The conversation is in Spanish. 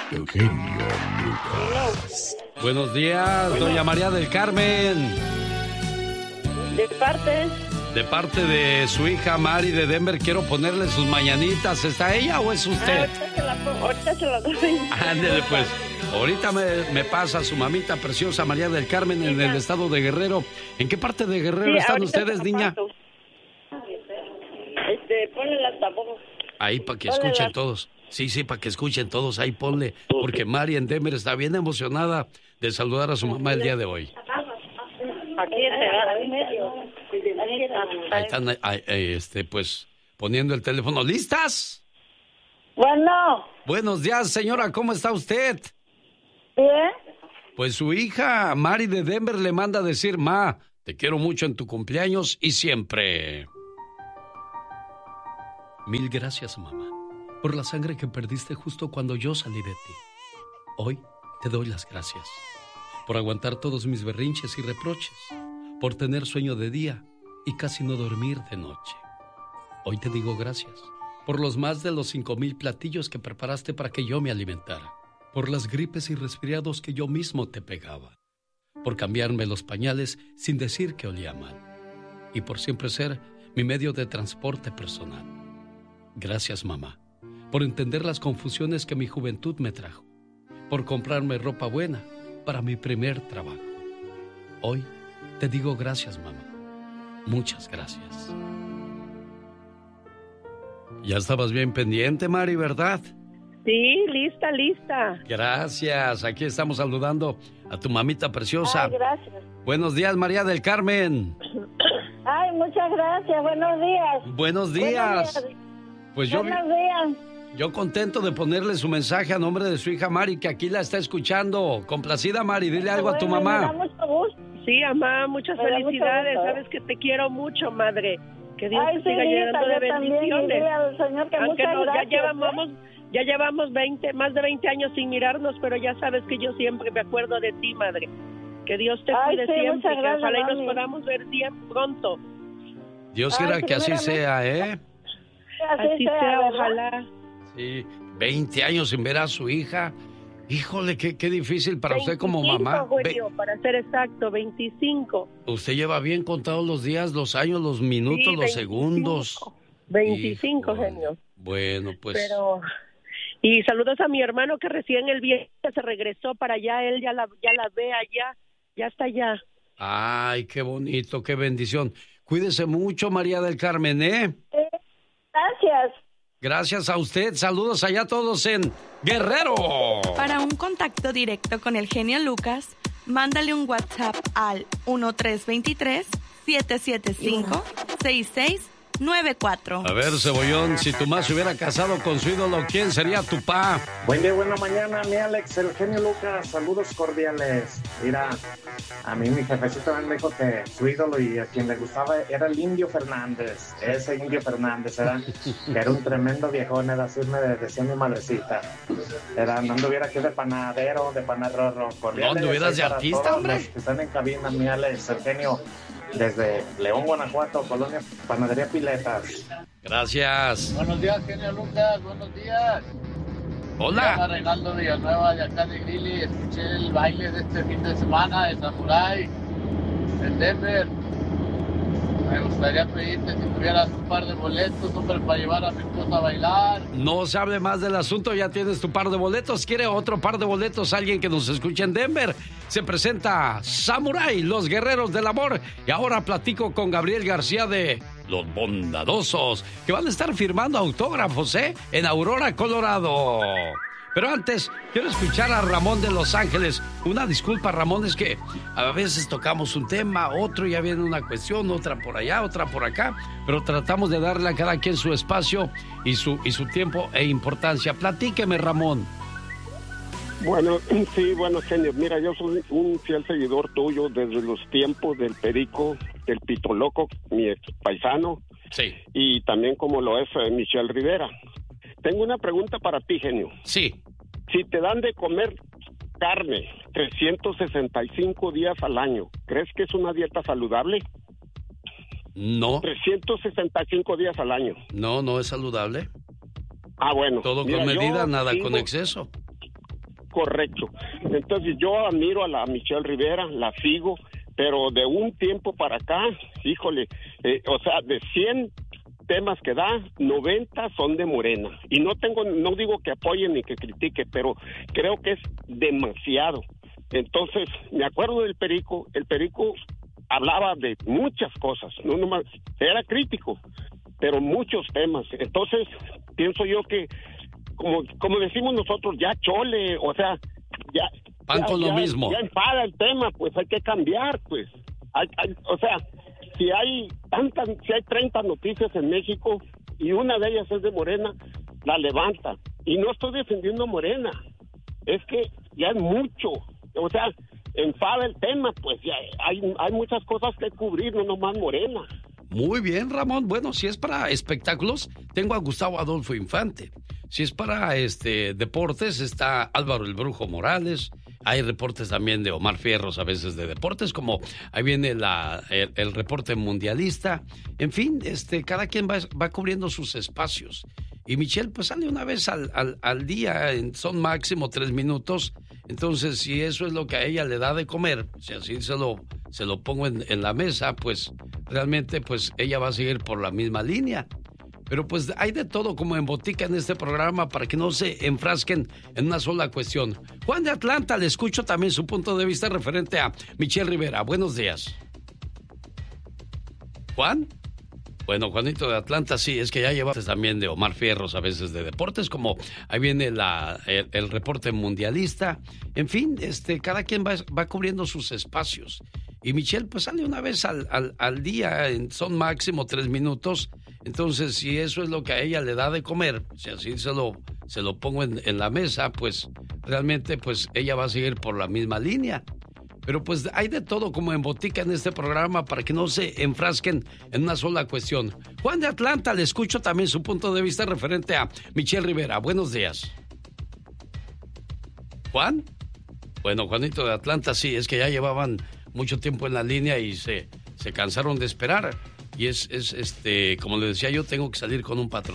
El genio Lucas. Buenos días, doña María del Carmen. De parte de su hija Mari de Denver, quiero ponerle sus mañanitas. ¿Está ella o es usted? Ahorita se la doy. Ándele pues. Ahorita me pasa su mamita preciosa María del Carmen en el estado de Guerrero. ¿En qué parte de Guerrero están ustedes, niña? Ponle las tapones. Ahí para que escuchen todos. Sí, para que escuchen todos. Ahí ponle. Porque Mari en Denver está bien emocionada de saludar a su mamá el día de hoy. Aquí en medio. Ahí están, pues, poniendo el teléfono. ¿Listas? Bueno. Buenos días, señora. ¿Cómo está usted? Bien. Pues su hija Mari de Denver le manda a decir: Ma, te quiero mucho en tu cumpleaños y siempre. Mil gracias, mamá, por la sangre que perdiste justo cuando yo salí de ti. Hoy te doy las gracias por aguantar todos mis berrinches y reproches, por tener sueño de día y casi no dormir de noche. Hoy te digo gracias por los más de los 5,000 platillos que preparaste para que yo me alimentara, por las gripes y resfriados que yo mismo te pegaba, por cambiarme los pañales sin decir que olía mal, y por siempre ser mi medio de transporte personal. Gracias, mamá, por entender las confusiones que mi juventud me trajo, por comprarme ropa buena para mi primer trabajo. Hoy te digo gracias, mamá. Muchas gracias. Ya estabas bien pendiente, Mari, ¿verdad? Sí, lista. Gracias. Aquí estamos saludando a tu mamita preciosa. Ay, gracias. Buenos días, María del Carmen. Ay, muchas gracias. Buenos días. Buenos días. Pues Buenos días. Yo contento de ponerle su mensaje a nombre de su hija Mari, que aquí la está escuchando. Complacida, Mari, dile algo a tu mamá. Me da mucho gusto. Sí, mamá, muchas felicidades. Sabes que te quiero mucho, madre. Que Dios te siga llenando de bendiciones. Al Señor, que aunque muchas gracias, ya llevamos más de 20 años sin mirarnos, pero ya sabes que yo siempre me acuerdo de ti, madre. Que Dios te cuide siempre, que ojalá y nos podamos ver bien pronto. Dios quiera que así sea, ¿eh? Así sea, ojalá. Sí, 20 años sin ver a su hija. Híjole, qué difícil para usted como mamá. Julio, para ser exacto, 25. Usted lleva bien contados los días, los años, los minutos, sí, 25, los segundos. 25, genio. Bueno, pues... Y saludos a mi hermano que recién el viernes se regresó para allá. Él ya la ve allá, ya está allá. Ay, qué bonito, qué bendición. Cuídese mucho, María del Carmen, ¿eh? Gracias. Gracias a usted. Saludos allá todos en Guerrero. Para un contacto directo con el genio Lucas, mándale un WhatsApp al 1323-775-6694. A ver, Cebollón, si tu mamá se hubiera casado con su ídolo, ¿quién sería tu pa? Buen día, buena mañana, mi Alex, el genio Lucas, saludos cordiales. Mira, a mí mi jefecito me dijo que su ídolo y a quien le gustaba era el Indio Fernández. Ese Indio Fernández que era un tremendo viejón, era así me decía mi madrecita. No anduviera aquí de panadero, de panarrorro. ¿No anduvieras de artista, hombre? Los que están en cabina, mi Alex, el genio. Desde León, Guanajuato, Colonia Panadería Piletas. Gracias. Buenos días, genio Lucas, buenos días. Hola. Me llamo Reinaldo Villanueva de acá de Grilly. Escuché el baile de este fin de semana de Samurai en Denver. Me gustaría pedirte si tuvieras un par de boletos, hombre, para llevar a mi esposa a bailar. No se hable más del asunto, ya tienes tu par de boletos. ¿Quiere otro par de boletos? Alguien que nos escuche en Denver. Se presenta Samurai, los guerreros del amor. Y ahora platico con Gabriel García de Los Bondadosos, que van a estar firmando autógrafos, en Aurora, Colorado. Pero antes, quiero escuchar a Ramón de Los Ángeles. Una disculpa, Ramón, es que a veces tocamos un tema, otro ya viene una cuestión, otra por allá, otra por acá, pero tratamos de darle a cada quien su espacio y su tiempo e importancia. Platíqueme, Ramón. Bueno, sí, bueno, genio, mira, yo soy un fiel seguidor tuyo desde los tiempos del Perico, del Pito Loco, mi ex paisano. Sí. Y también como lo es Michelle Rivera. Tengo una pregunta para ti, genio. Sí. Si te dan de comer carne 365 días al año, ¿crees que es una dieta saludable? No. 365 días al año. No es saludable. Ah, bueno. Todo con medida, nada con exceso. correcto. Entonces yo admiro a la Michelle Rivera, la sigo, pero de un tiempo para acá, híjole, o sea, de 100 temas que da, 90 son de Morena. Y no digo que apoyen ni que critique, pero creo que es demasiado. Entonces, me acuerdo del Perico, el Perico hablaba de muchas cosas, no nomás, era crítico, pero muchos temas. Entonces, pienso yo que, como decimos nosotros, ya chole, o sea, ya... Van con lo mismo. Ya enfada el tema, pues hay que cambiar, pues. O sea, si hay 30 noticias en México y una de ellas es de Morena, la levanta. Y no estoy defendiendo a Morena, es que ya es mucho. O sea, enfada el tema, pues ya hay muchas cosas que cubrir, no nomás Morena. Muy bien, Ramón. Bueno, si es para espectáculos, tengo a Gustavo Adolfo Infante. Si es para deportes, está Álvaro el Brujo Morales. Hay reportes también de Omar Fierros, a veces de deportes, como ahí viene el reporte mundialista. En fin, cada quien va cubriendo sus espacios. Y Michelle, pues sale una vez al día, son máximo 3 minutos. Entonces, si eso es lo que a ella le da de comer, si así se lo pongo en la mesa, pues realmente pues ella va a seguir por la misma línea. Pero pues hay de todo como en botica en este programa para que no se enfrasquen en una sola cuestión. Juan de Atlanta, le escucho también su punto de vista referente a Michelle Rivera. Buenos días. ¿Juan? Bueno, Juanito de Atlanta, sí, es que ya lleva también de Omar Fierros, a veces de deportes, como ahí viene el reporte mundialista. En fin, cada quien va cubriendo sus espacios. Y Michelle, pues sale una vez al día, son máximo 3 minutos. Entonces, si eso es lo que a ella le da de comer, si así se lo pongo en la mesa, pues realmente pues ella va a seguir por la misma línea. Pero pues hay de todo como en botica en este programa para que no se enfrasquen en una sola cuestión. Juan de Atlanta, le escucho también su punto de vista referente a Michelle Rivera. Buenos días. ¿Juan? Bueno, Juanito de Atlanta, sí, es que ya llevaban mucho tiempo en la línea y se cansaron de esperar. Y como le decía yo, tengo que salir con un patrocinio.